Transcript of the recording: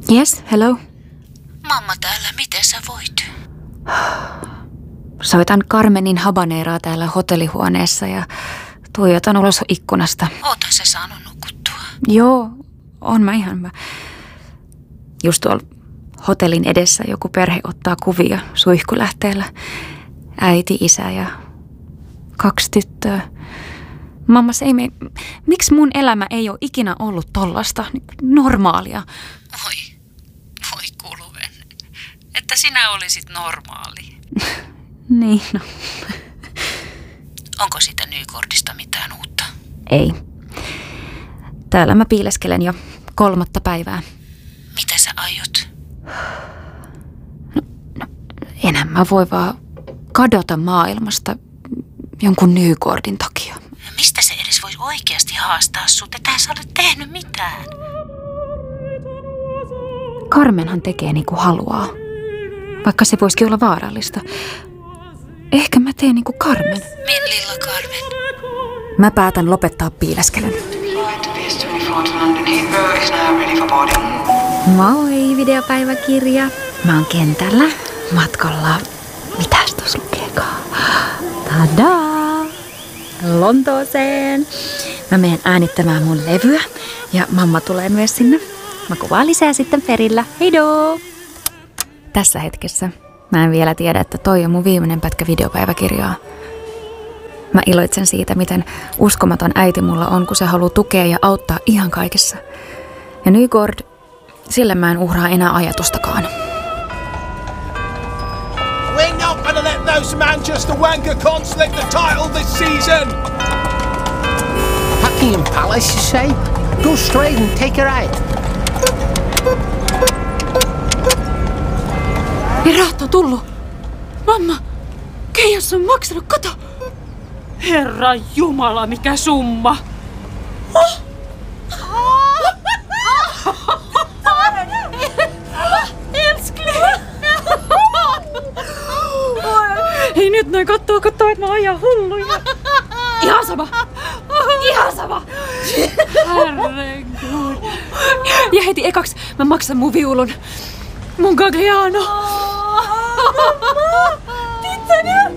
Yes, hello. Mamma täällä, miten sä voit? Soitan Carmenin habaneeraa täällä hotellihuoneessa ja tuijotan ulos ikkunasta. Oothan sä saanut nukuttua? Joo, on mä ihan hyvä. Just tuolla hotellin edessä joku perhe ottaa kuvia suihkulähteellä. Äiti, isä ja 2 tyttöä. Mammas, miksi mun elämä ei ole ikinä ollut tollasta normaalia? Voi Kuluven, että sinä olisit normaali. Niin, no. Onko siitä Nykordista mitään uutta? Ei. Täällä mä piileskelen jo 3. päivää. Mitä sä aiot? No, enhän mä voi vaan kadota maailmasta jonkun Nykordin takia. Mistä se edes voisi oikeasti haastaa sut? Ethän sä ole tehnyt mitään. Carmenhan tekee niin kuin haluaa. Vaikka se voisikin olla vaarallista. Ehkä mä teen niin kuin Carmen. Lilla Carmen. Mä päätän lopettaa piileskelyn. Moi, videopäiväkirja. Mä oon kentällä matkalla. Mitäs tuossa lukeekaan? Tadaa! Lontooseen. Mä menen äänittämään mun levyä ja mamma tulee myös sinne. Mä kuvaan lisää sitten perillä. Heidoo! Tässä hetkessä mä en vielä tiedä, että toi on mun viimeinen pätkä videopäiväkirjaa. Mä iloitsen siitä, miten uskomaton äiti mulla on, kun se haluaa tukea ja auttaa ihan kaikessa. Ja Nykord, sille mä en uhraa enää ajatustakaan. We're not gonna let those Manchester wanker cons lick the title this season! Buckingham Palace, you say? Go straight and take her out. Ja rahat on tullut. Mamma, Keijos on maksanut, kato. Herra Jumala, mikä summa! Hei nyt noin kattoo, että mä oon ihan hulluja. Ihan sama. Herregud. Ja heti ekaksi mä maksan mun viulun. Mun Gagliano. Titta nu.